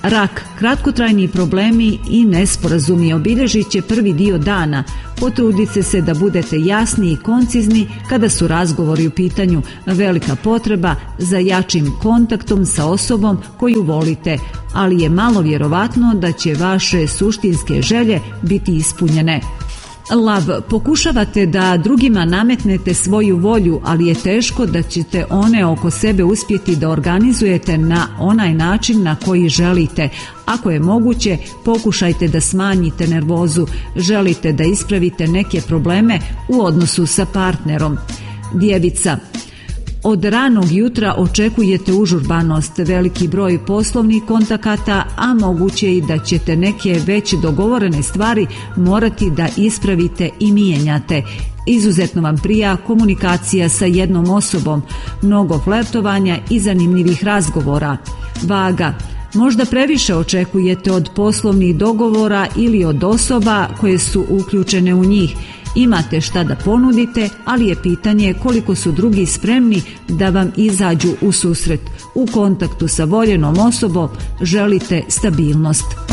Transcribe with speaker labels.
Speaker 1: Rak, kratkotrajni problemi i nesporazumi obilježit će prvi dio dana. Potrudite se da budete jasni i koncizni kada su razgovori u pitanju. Velika potreba za jačim kontaktom sa osobom koju volite, ali je malo vjerovatno da će vaše suštinske želje biti ispunjene. Lav, pokušavate da drugima nametnete svoju volju, ali je teško da ćete one oko sebe uspjeti da organizujete na onaj način na koji želite. Ako je moguće, pokušajte da smanjite nervozu. Želite da ispravite neke probleme u odnosu sa partnerom. Djevica, od ranog jutra očekujete užurbanost, veliki broj poslovnih kontakata, a moguće i da ćete neke već dogovorene stvari morati da ispravite i mijenjate. Izuzetno vam prija komunikacija sa jednom osobom, mnogo flertovanja i zanimljivih razgovora. Vaga, možda previše očekujete od poslovnih dogovora ili od osoba koje su uključene u njih. Imate šta da ponudite, ali je pitanje koliko su drugi spremni da vam izađu u susret. U kontaktu sa voljenom osobom želite stabilnost.